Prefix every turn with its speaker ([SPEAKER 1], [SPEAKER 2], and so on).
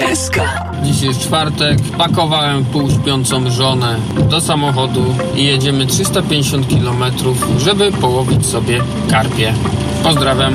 [SPEAKER 1] Dziś jest czwartek, pakowałem półśpiącą żonę do samochodu i jedziemy 350 km, żeby połowić sobie karpie. Pozdrawiam.